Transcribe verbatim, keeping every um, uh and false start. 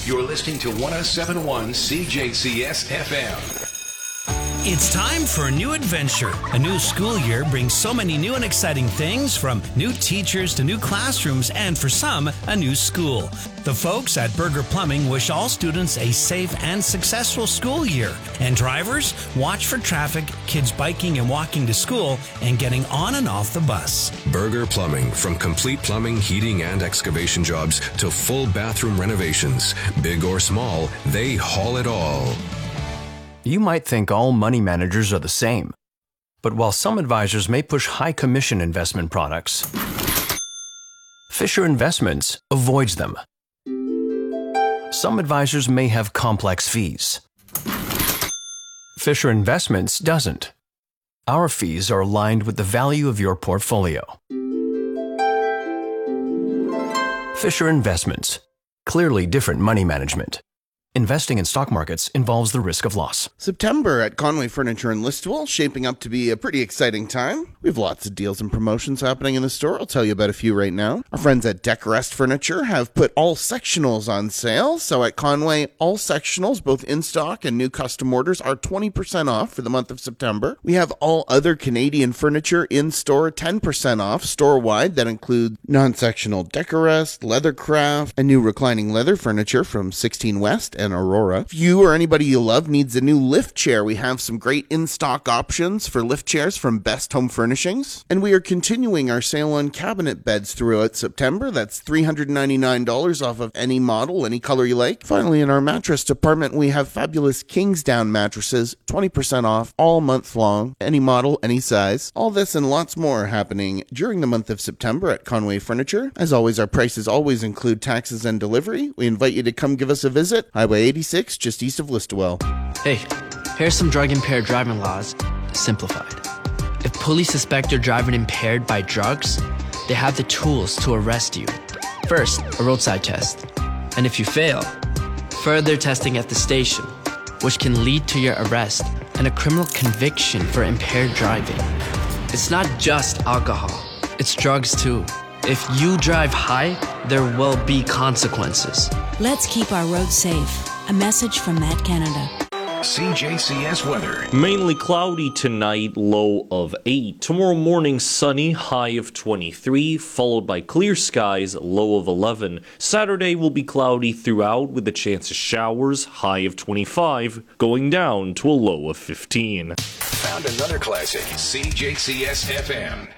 You're listening to one oh seven point one C J C S F M. It's time for a new adventure. A new school year brings so many new and exciting things, from new teachers to new classrooms, and for some, a new school. The folks at Berger Plumbing wish all students a safe and successful school year. And drivers, watch for traffic, kids biking and walking to school, and getting on and off the bus. Berger Plumbing, from complete plumbing, heating, and excavation jobs to full bathroom renovations. Big or small, they haul it all. You might think all money managers are the same. But while some advisors may push high commission investment products, Fisher Investments avoids them. Some advisors may have complex fees. Fisher Investments doesn't. Our fees are aligned with the value of your portfolio. Fisher Investments. Clearly different money management. Investing in stock markets involves the risk of loss. September at Conway Furniture in Listowel, shaping up to be a pretty exciting time. We have lots of deals and promotions happening in the store. I'll tell you about a few right now. Our friends at Decorest Furniture have put all sectionals on sale. So at Conway, all sectionals, both in stock and new custom orders, are twenty percent off for the month of September. We have all other Canadian furniture in store, ten percent off store-wide. That includes non-sectional Decorest, Leathercraft, and new reclining leather furniture from sixteen West and Aurora. If you or anybody you love needs a new lift chair, we have some great in-stock options for lift chairs from Best Home Furnishings. And we are continuing our sale on cabinet beds throughout September. That's three hundred ninety-nine dollars off of any model, any color you like. Finally, in our mattress department, we have fabulous Kingsdown mattresses, twenty percent off all month long, any model, any size. All this and lots more happening during the month of September at Conway Furniture. As always, our prices always include taxes and delivery. We invite you to come give us a visit. Highway eighty-six, just east of Listowel. Hey, here's some drug-impaired driving laws, simplified. If police suspect you're driving impaired by drugs, they have the tools to arrest you. First, a roadside test. And if you fail, further testing at the station, which can lead to your arrest and a criminal conviction for impaired driving. It's not just alcohol, it's drugs too. If you drive high, there will be consequences. Let's keep our roads safe. A message from Matt Canada. C J C S weather. Mainly cloudy tonight, low of eight. Tomorrow morning, sunny, high of twenty-three, followed by clear skies, low of eleven. Saturday will be cloudy throughout with a chance of showers, high of twenty-five, going down to a low of fifteen. Found another classic, C J C S F M.